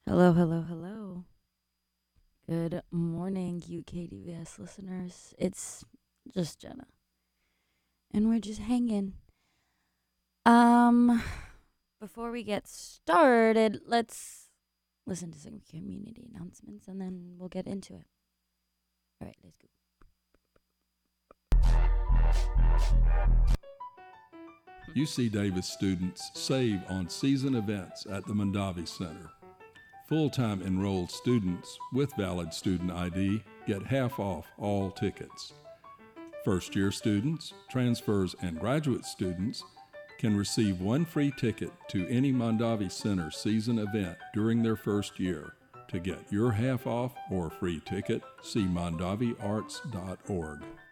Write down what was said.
Hello, hello, hello. Good morning, UKDVS listeners. It's just Jenna, and we're just hanging. Um, Before we get started, let's listen to some community announcements, and then we'll get into it. All right, let's go. UC Davis students save on season events at the Mondavi Center. Full-time enrolled students with valid student ID get half off all tickets. First-year students, transfers, and graduate students can receive one free ticket to any Mondavi Center season event during their first year. To get your half off or free ticket, see mondaviarts.org.